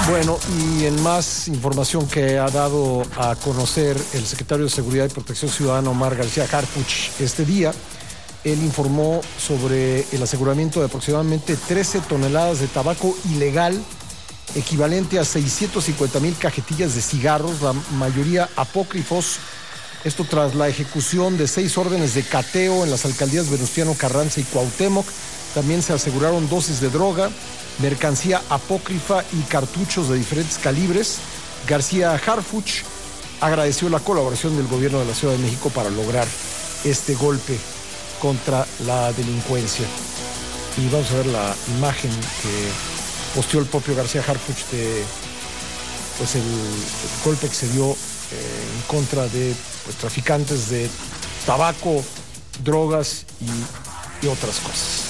Bueno, y en más información que ha dado a conocer el secretario de Seguridad y Protección Ciudadana, Omar García Harfuch, este día, él informó sobre el aseguramiento de aproximadamente 13 toneladas de tabaco ilegal, equivalente a 650,000 cajetillas de cigarros, la mayoría apócrifos. Esto tras la ejecución de 6 órdenes de cateo en las alcaldías Venustiano Carranza y Cuauhtémoc. También se aseguraron dosis de droga, mercancía apócrifa y cartuchos de diferentes calibres. García Harfuch agradeció la colaboración del gobierno de la Ciudad de México para lograr este golpe contra la delincuencia. Y vamos a ver la imagen que posteó el propio García Harfuch de pues el golpe que se dio en contra de traficantes de tabaco, drogas y otras cosas.